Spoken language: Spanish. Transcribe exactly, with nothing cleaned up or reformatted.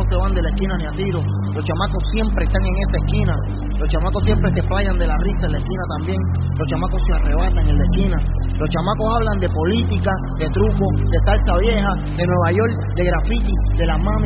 se van de la esquina ni a tiro. Los chamacos siempre están en esa esquina. Los chamacos siempre se playan de la risa en la esquina también. Los chamacos se arrebatan en la esquina. Los chamacos hablan de política, de truco, de salsa vieja, de Nueva York, de graffiti, de la mami.